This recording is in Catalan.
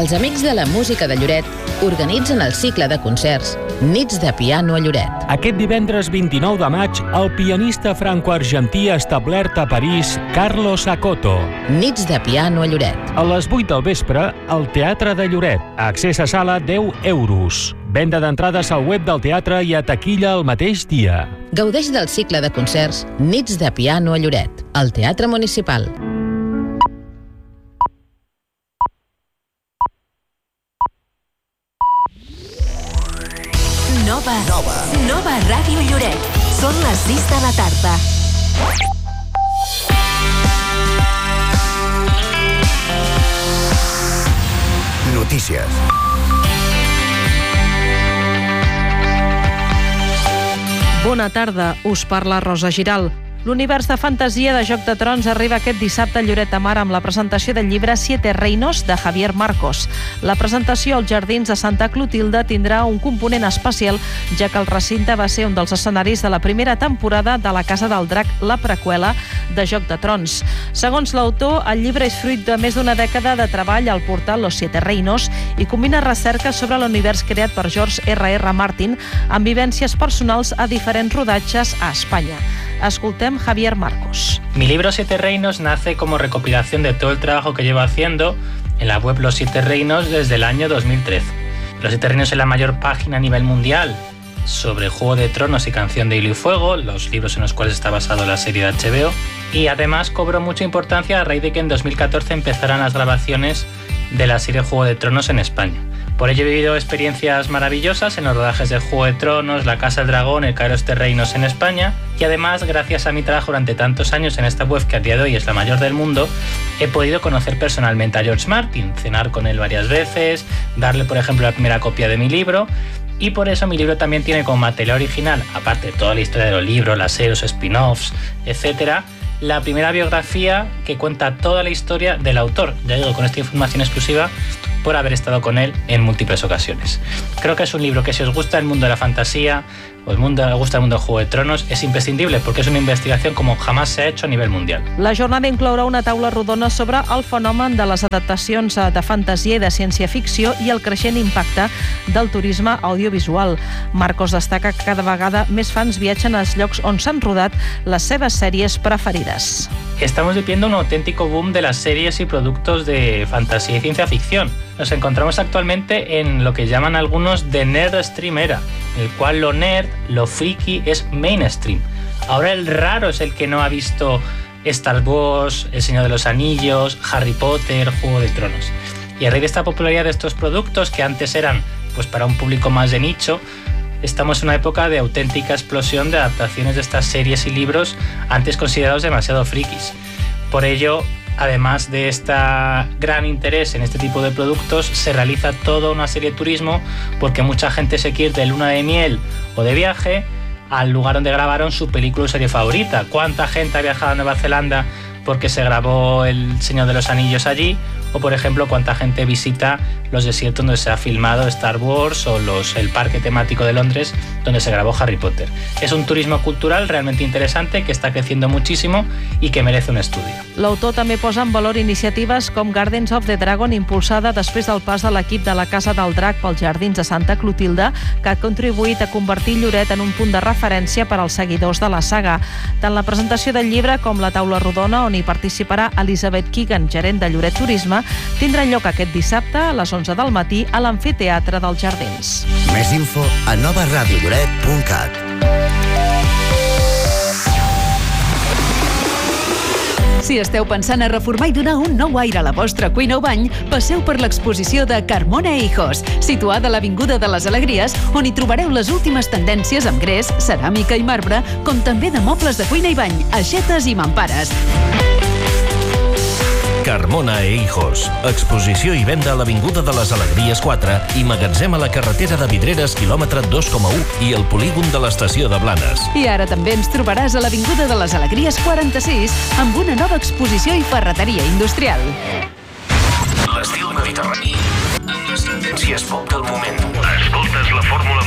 Els amics de la música de Lloret organitzen el cicle de concerts Nits de Piano a Lloret. Aquest divendres 29 de maig, el pianista franco-argentí establert a París, Carlos Acoto. Nits de Piano a Lloret. A les 8 del vespre, al Teatre de Lloret. Accés a sala 10 euros. Venda d'entrades al web del teatre i a taquilla el mateix dia. Gaudeix del cicle de concerts Nits de Piano a Lloret, al Teatre Municipal. Nova Ràdio Lloret. Són les 6 de la tarda. Notícies. Bona tarda, us parla Rosa Giral. L'univers de fantasia de Joc de Trons arriba aquest dissabte a Lloret de Mar amb la presentació del llibre Siete Reinos de Javier Marcos. La presentació als Jardins de Santa Clotilde tindrà un component especial, ja que el recinte va ser un dels escenaris de la primera temporada de La Casa del Drac, la preqüela de Joc de Trons. Segons l'autor, el llibre és fruit de més d'una dècada de treball al portal Los Siete Reinos i combina recerca sobre l'univers creat per George R.R. Martin amb vivències personals a diferents rodatges a Espanya. Escoltem Javier Marcos. Mi libro Siete Reinos nace como recopilación de todo el trabajo que llevo haciendo en la web Los Siete Reinos desde el año 2013. Los Siete Reinos es la mayor página a nivel mundial sobre Juego de Tronos y Canción de Hielo y Fuego, los libros en los cuales está basado la serie de HBO, y además cobró mucha importancia a raíz de que en 2014 empezaran las grabaciones de la serie Juego de Tronos en España. Por ello he vivido experiencias maravillosas en los rodajes de Juego de Tronos, La Casa del Dragón, El Cairo de Reinos en España, y además, gracias a mi trabajo durante tantos años en esta web que a día de hoy es la mayor del mundo, he podido conocer personalmente a George Martin, cenar con él varias veces, darle por ejemplo la primera copia de mi libro, y por eso mi libro también tiene como material original, aparte de toda la historia de los libros, las series, spin-offs, etc., la primera biografía que cuenta toda la historia del autor, ya digo, con esta información exclusiva por haber estado con él en múltiples ocasiones. Creo que es un libro que si os gusta el mundo de la fantasía o os gusta el mundo del Juego de Tronos, és imprescindible perquè és una investigació com jamás s'ha hecho a nivell mundial. La jornada inclourà una taula rodona sobre el fenomen de les adaptacions de fantasia i de ciència-ficció i el creixent impacte del turisme audiovisual. Marcos destaca que cada vegada més fans viatgen als llocs on s'han rodat les seves sèries preferides. Estamos viviendo un auténtico boom de las series y productos de fantasía y ciencia ficción. Nos encontramos actualmente en lo que llaman algunos de Nerdstream era, en el cual lo nerd, lo friki es mainstream. Ahora el raro es el que no ha visto Star Wars, El Señor de los Anillos, Harry Potter, Juego de Tronos. Y a raíz de esta popularidad de estos productos que antes eran pues para un público más de nicho, estamos en una época de auténtica explosión de adaptaciones de estas series y libros antes considerados demasiado frikis. Por ello, además de este gran interés en este tipo de productos, se realiza toda una serie de turismo porque mucha gente se quiere ir de luna de miel o de viaje al lugar donde grabaron su película o serie favorita. ¿Cuánta gente ha viajado a Nueva Zelanda porque se grabó El Señor de los Anillos allí? O, por ejemplo, cuánta gente visita los desiertos donde se ha filmado Star Wars o el parque temático de Londres donde se grabó Harry Potter. Es un turismo cultural realmente interesante que està creciendo muchísimo i que merece un estudi. L'autor també posa en valor iniciatives com Gardens of the Dragon, impulsada després del pas de l'equip de la Casa del Drac pels Jardins de Santa Clotilde, que ha contribuït a convertir Lloret en un punt de referència per als seguidors de la saga. Tant la presentació del llibre com la taula rodona, on hi participarà Elizabeth Keegan, gerent de Lloret Turisme, tindrà lloc aquest dissabte a les 11 del matí a l'Amfiteatre dels Jardins. Més info a novaradiolloret.cat. Si esteu pensant a reformar i donar un nou aire a la vostra cuina o bany, passeu per l'exposició de Carmona Hijos, situada a l'Avinguda de les Alegries, on hi trobareu les últimes tendències amb gres, ceràmica i marbre, com també de mobles de cuina i bany, aixetes i mampares. Carmona e Hijos. Exposició i venda a l'Avinguda de les Alegries 4 i magatzem a la carretera de Vidreres, quilòmetre 2,1 i el polígon de l'estació de Blanes. I ara també ens trobaràs a l'Avinguda de les Alegries 46 amb una nova exposició i ferreteria industrial. L'estil mediterrani. En les tendències pop del moment. Escoltes la Fórmula